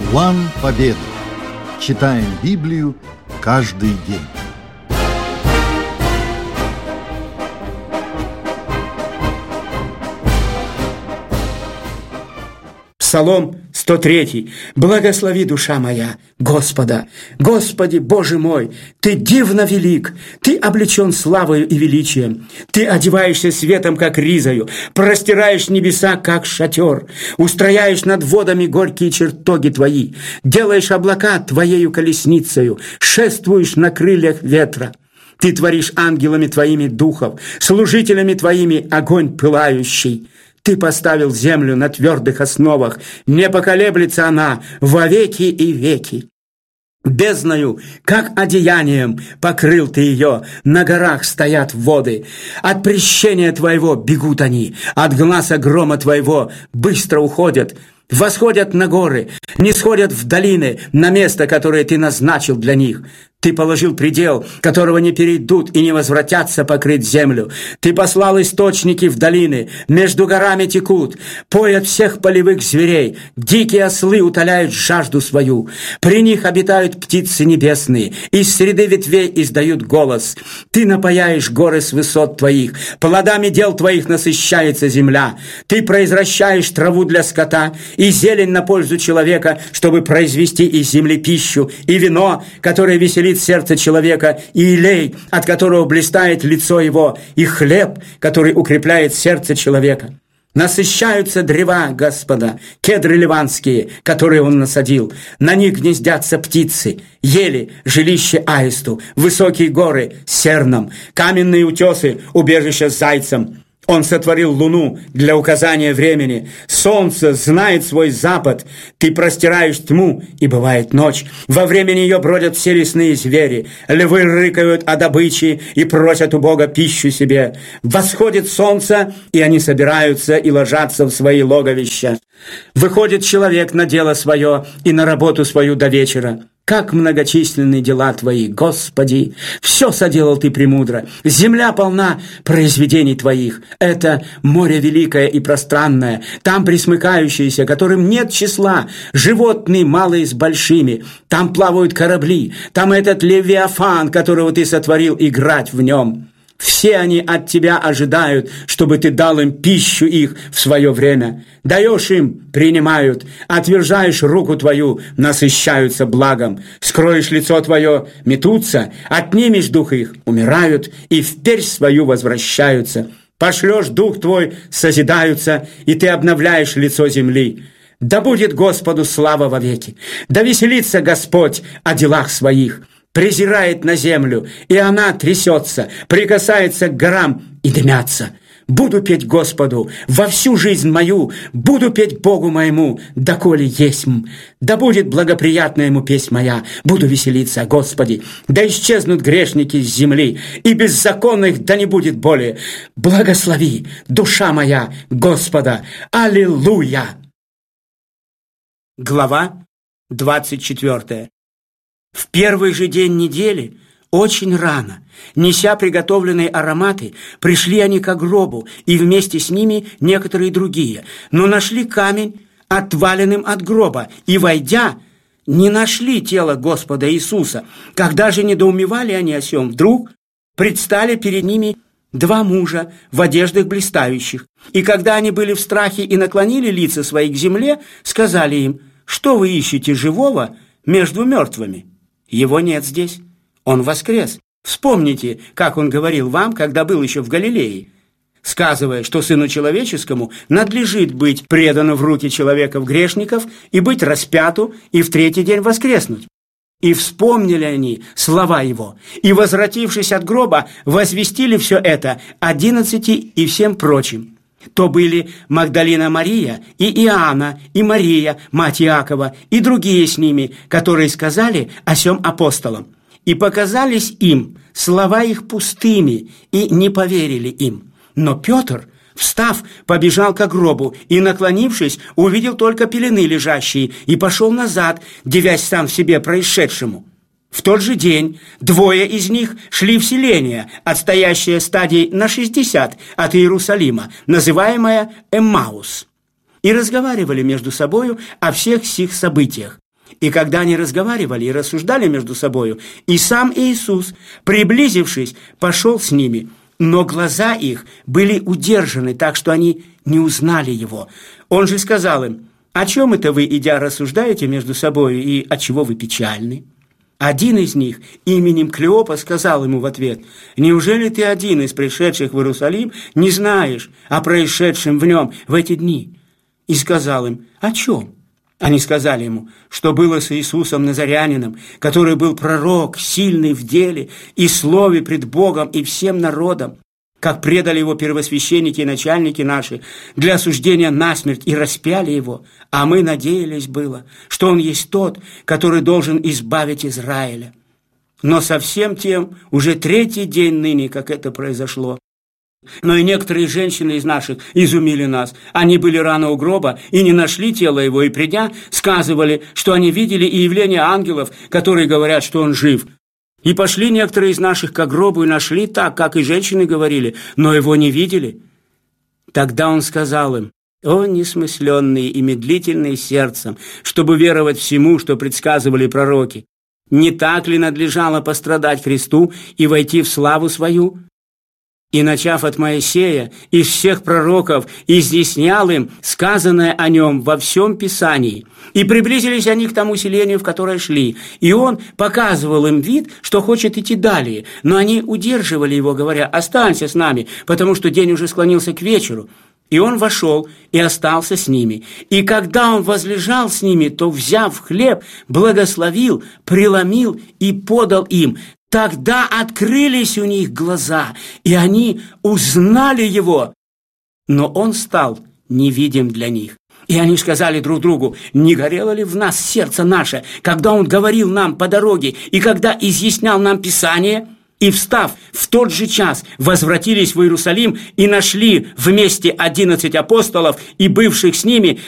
План победы. Читаем Библию каждый день. Псалом 103. «Благослови, душа моя, Господа! Господи, Боже мой, Ты дивно велик, Ты облечен славою и величием, Ты одеваешься светом, как ризою, простираешь небеса, как шатер, устрояешь над водами горькие чертоги Твои, делаешь облака Твоею колесницею, шествуешь на крыльях ветра. Ты творишь ангелами Твоими духов, служителями Твоими огонь пылающий». Ты поставил землю на твердых основах, не поколеблется она во веки и веки. Бездною, как одеянием, покрыл ты ее, на горах стоят воды. От прещения твоего бегут они, от гласа грома твоего быстро уходят. Восходят на горы, не сходят в долины, на место, которое ты назначил для них. Ты положил предел, которого не перейдут и не возвратятся покрыть землю. Ты послал источники в долины, между горами текут, поят всех полевых зверей, дикие ослы утоляют жажду свою. При них обитают птицы небесные, из среды ветвей издают голос. Ты напояешь горы с высот твоих, плодами дел твоих насыщается земля. Ты произвращаешь траву для скота и зелень на пользу человека, чтобы произвести из земли пищу, и вино, которое веселит сердце человека, и елей, от которого блистает лицо его, и хлеб, который укрепляет сердце человека. Насыщаются древа Господа, кедры ливанские, которые Он насадил. На них гнездятся птицы, ели, жилище аисту, высокие горы серном, каменные утесы, убежище зайцам. Он сотворил луну для указания времени. Солнце знает свой запад. Ты простираешь тьму, и бывает ночь. Во время нее бродят все лесные звери. Львы рыкают о добыче и просят у Бога пищу себе. Восходит солнце, и они собираются и ложатся в свои логовища. Выходит человек на дело свое и на работу свою до вечера. Как многочисленны дела Твои, Господи! Все соделал Ты премудро. Земля полна произведений Твоих. Это море великое и пространное, там присмыкающиеся, которым нет числа, животные малые с большими. Там плавают корабли, там этот Левиафан, которого Ты сотворил, играть в нем. Все они от Тебя ожидают, чтобы Ты дал им пищу их в свое время. Даешь им – принимают, отвержаешь руку Твою – насыщаются благом. Скроешь лицо Твое – метутся, отнимешь дух их – умирают и вперь свою возвращаются. Пошлешь дух Твой – созидаются, и Ты обновляешь лицо земли. Да будет Господу слава вовеки, да веселится Господь о делах Своих. Презирает на землю, и она трясется, прикасается к горам и дымятся. Буду петь Господу во всю жизнь мою, буду петь Богу моему, доколе есмь. Да будет благоприятна ему песнь моя, буду веселиться, Господи. Да исчезнут грешники с земли, и беззаконных да не будет более. Благослови, душа моя, Господа. Аллилуйя! Глава 24. В первый же день недели, очень рано, неся приготовленные ароматы, пришли они к гробу, и вместе с ними некоторые другие, но нашли камень отваленным от гроба, и, войдя, не нашли тело Господа Иисуса. Когда же недоумевали они о сем, вдруг предстали перед ними два мужа в одеждах блистающих, и когда они были в страхе и наклонили лица свои к земле, сказали им: «Что вы ищете живого между мертвыми? Его нет здесь, он воскрес. Вспомните, как он говорил вам, когда был еще в Галилее, сказывая, что Сыну Человеческому надлежит быть предано в руки человеков-грешников и быть распяту, и в третий день воскреснуть». И вспомнили они слова его, и, возвратившись от гроба, возвестили все это 11 и всем прочим. То были Магдалина Мария, и Иоанна, и Мария, мать Иакова, и другие с ними, которые сказали о сем апостолам. И показались им слова их пустыми, и не поверили им. Но Петр, встав, побежал к гробу, и, наклонившись, увидел только пелены лежащие, и пошел назад, дивясь сам в себе происшедшему. В тот же день двое из них шли в селение, отстоящее стадий на 60 от Иерусалима, называемое Эммаус, и разговаривали между собою о всех сих событиях. И когда они разговаривали и рассуждали между собою, и сам Иисус, приблизившись, пошел с ними, но глаза их были удержаны, так что они не узнали его. Он же сказал им: «О чем это вы, идя, рассуждаете между собою, и отчего вы печальны?» Один из них, именем Клеопа, сказал ему в ответ: «Неужели ты один из пришедших в Иерусалим не знаешь о происшедшем в нем в эти дни?» И сказал им: «О чем?» Они сказали ему, что было с Иисусом Назарянином, который был пророк, сильный в деле и слове пред Богом и всем народом, как предали его первосвященники и начальники наши для осуждения насмерть и распяли его, а мы надеялись было, что он есть тот, который должен избавить Израиля. Но совсем тем уже 3-й день ныне, как это произошло. Но и некоторые женщины из наших изумили нас. Они были рано у гроба и не нашли тело его, и придя, сказывали, что они видели и явление ангелов, которые говорят, что он жив. И пошли некоторые из наших к гробу и нашли так, как и женщины говорили, но его не видели. Тогда он сказал им: «О, несмысленные и медлительные сердцем, чтобы веровать всему, что предсказывали пророки! Не так ли надлежало пострадать Христу и войти в славу свою?» И, начав от Моисея, из всех пророков, изъяснял им сказанное о нем во всем Писании. И приблизились они к тому селению, в которое шли. И он показывал им вид, что хочет идти далее. Но они удерживали его, говоря: «Останься с нами, потому что день уже склонился к вечеру». И он вошел и остался с ними. И когда он возлежал с ними, то, взяв хлеб, благословил, преломил и подал им. Тогда открылись у них глаза, и они узнали его. Но он стал невидим для них. И они сказали друг другу: «Не горело ли в нас сердце наше, когда он говорил нам по дороге, и когда изъяснял нам Писание?» И, встав, в тот же час возвратились в Иерусалим и нашли вместе 11 апостолов и бывших с ними,